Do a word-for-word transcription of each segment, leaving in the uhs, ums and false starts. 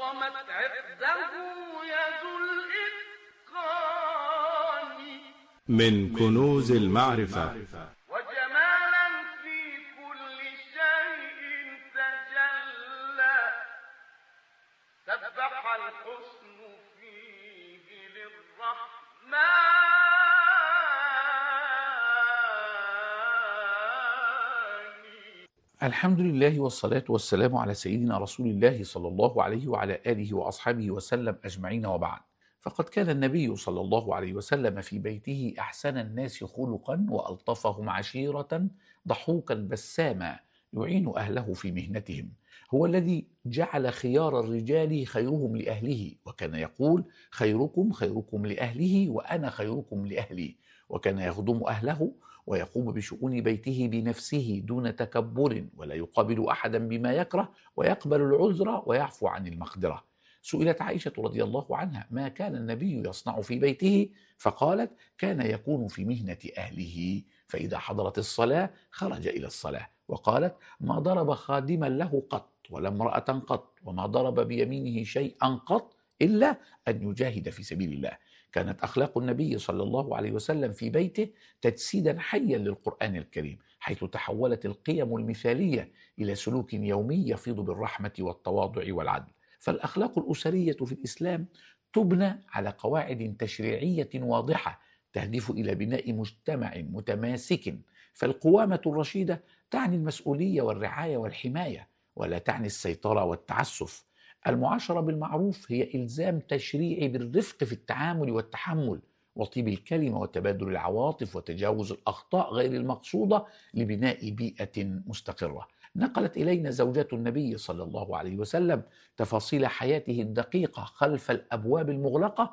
قامت عقده يد الإتقان من كنوز المعرفة. وجمالا في كل شيء تجلى، سبح الحسن فيه للرحمن. الحمد لله والصلاة والسلام على سيدنا رسول الله صلى الله عليه وعلى آله وأصحابه وسلم أجمعين، وبعد. فقد كان النبي صلى الله عليه وسلم في بيته أحسن الناس خلقا وألطفهم عشيرة، ضحوكا بساما يعين أهله في مهنتهم. هو الذي جعل خيار الرجال خيرهم لأهله، وكان يقول: خيركم خيركم لأهله وأنا خيركم لأهلي. وكان يخدم أهله ويقوم بشؤون بيته بنفسه دون تكبر، ولا يقابل أحدا بما يكره، ويقبل العذر ويعفو عن المقدرة. سئلت عائشة رضي الله عنها: ما كان النبي يصنع في بيته؟ فقالت: كان يكون في مهنة أهله، فإذا حضرت الصلاة خرج إلى الصلاة. وقالت: ما ضرب خادما له قط ولا امرأة قط، وما ضرب بيمينه شيئا قط إلا أن يجاهد في سبيل الله. كانت أخلاق النبي صلى الله عليه وسلم في بيته تجسيدا حيا للقرآن الكريم، حيث تحولت القيم المثالية إلى سلوك يومي يفيض بالرحمة والتواضع والعدل. فالأخلاق الأسرية في الإسلام تبنى على قواعد تشريعية واضحة تهدف إلى بناء مجتمع متماسك. فالقوامة الرشيدة تعني المسؤولية والرعاية والحماية، ولا تعني السيطرة والتعسف. المعاشرة بالمعروف هي إلزام تشريعي بالرفق في التعامل والتحمل وطيب الكلمة وتبادل العواطف وتجاوز الأخطاء غير المقصودة لبناء بيئة مستقرة. نقلت إلينا زوجات النبي صلى الله عليه وسلم تفاصيل حياته الدقيقة خلف الأبواب المغلقة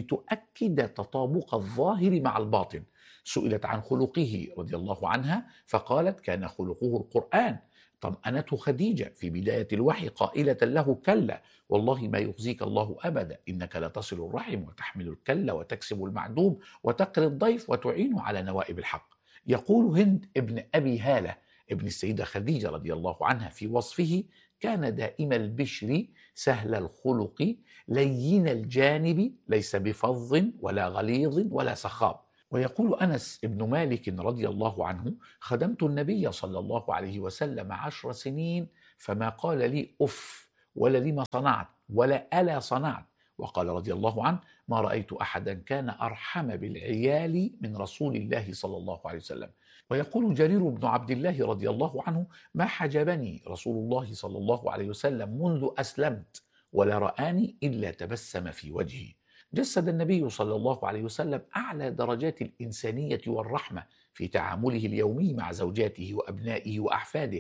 لتؤكد تطابق الظاهر مع الباطن. سئلت عن خلقه رضي الله عنها فقالت: كان خلقه القرآن. طمأنته خديجة في بداية الوحي قائلة له: كلا والله ما يخزيك الله أبدا، إنك لتصل الرحم وتحمل الكل وتكسب المعدوم وتقري الضيف وتعين على نوائب الحق. يقول هند ابن أبي هالة ابن السيدة خديجة رضي الله عنها في وصفه: كان دائم البشر سهل الخلق لين الجانب، ليس بفظ ولا غليظ ولا سخاب. ويقول أنس ابن مالك رضي الله عنه: خدمت النبي صلى الله عليه وسلم عشر سنين فما قال لي أف ولا لما صنعت ولا ألا صنعت. وقال رضي الله عنه: ما رأيت أحدا كان أرحم بالعيال من رسول الله صلى الله عليه وسلم. ويقول جرير بن عبد الله رضي الله عنه: ما حجبني رسول الله صلى الله عليه وسلم منذ أسلمت، ولا رآني إلا تبسم في وجهي. جسد النبي صلى الله عليه وسلم أعلى درجات الإنسانية والرحمة في تعامله اليومي مع زوجاته وأبنائه وأحفاده،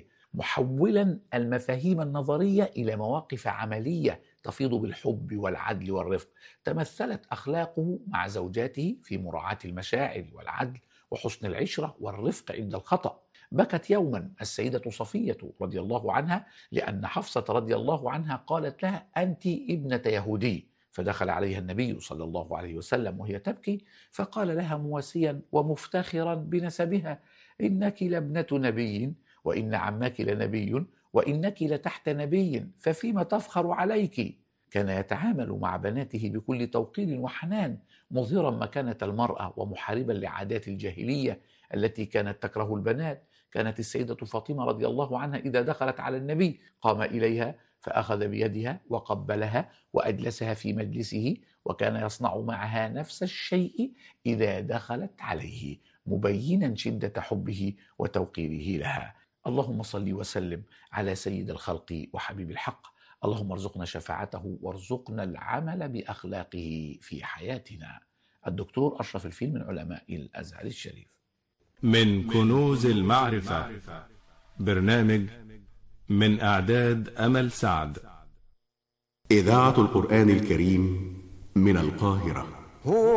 محولا المفاهيم النظرية إلى مواقف عملية تفيض بالحب والعدل والرفق. تمثلت أخلاقه مع زوجاته في مراعاة المشاعر والعدل وحسن العشرة والرفق عند الخطأ. بكت يوما السيدة صفية رضي الله عنها لأن حفصة رضي الله عنها قالت لها: أنت ابنة يهودي. فدخل عليها النبي صلى الله عليه وسلم وهي تبكي، فقال لها مواسيا ومفتخرا بنسبها: إنك لابنة نبي، وإن عمك لنبي، وإنك لتحت نبي، ففيما تفخر عليك؟ كان يتعامل مع بناته بكل توقير وحنان، مظهرا مكانة المرأة ومحاربا لعادات الجاهلية التي كانت تكره البنات. كانت السيدة فاطمة رضي الله عنها إذا دخلت على النبي قام إليها فأخذ بيدها وقبلها وأجلسها في مجلسه، وكان يصنع معها نفس الشيء إذا دخلت عليه، مبينا شدة حبه وتوقيره لها. اللهم صل وسلم على سيد الخلق وحبيب الحق. اللهم ارزقنا شفاعته وارزقنا العمل بأخلاقه في حياتنا. الدكتور أشرف الفيل من علماء الأزهر الشريف. من كنوز المعرفة، برنامج من إعداد أمل سعد. إذاعة القرآن الكريم من القاهرة.